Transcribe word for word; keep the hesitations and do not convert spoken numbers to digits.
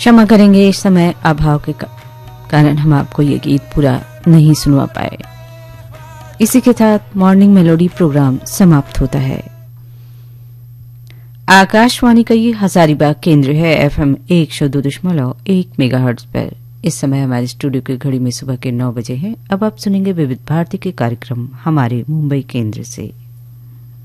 क्षमा करेंगे, इस समय अभाव के कारण हम आपको ये गीत पूरा नहीं सुनवा पाए। इसी के साथ मॉर्निंग मेलोडी प्रोग्राम समाप्त होता है। आकाशवाणी का ये हजारीबाग केंद्र है एफएम एक सौ दो दशमलव एक मेगाहर्ट्ज पर। इस समय हमारे स्टूडियो की घड़ी में सुबह के नौ बजे हैं। अब आप सुनेंगे विविध भारती के कार्यक्रम हमारे मुंबई केंद्र से।